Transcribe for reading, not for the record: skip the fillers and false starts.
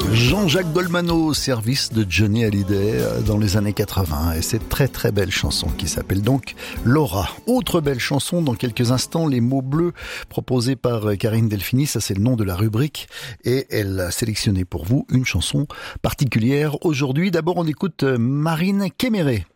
Jean-Jacques Goldman au service de Johnny Hallyday dans les années 80 et cette très très belle chanson qui s'appelle donc Laura. Autre belle chanson dans quelques instants, les mots bleus proposés par Karine Delphini, ça c'est le nom de la rubrique et elle a sélectionné pour vous une chanson particulière aujourd'hui. D'abord on écoute Marine Kéméré.